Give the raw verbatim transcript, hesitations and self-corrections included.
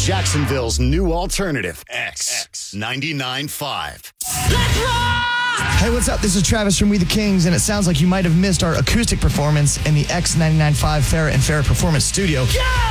Jacksonville's new alternative, X ninety-nine point five. Let's rock! Hey, what's up? This is Travis from We the Kings, and it sounds like you might have missed our acoustic performance in the X ninety-nine point five Farrah and Farrah Performance Studio. Yeah!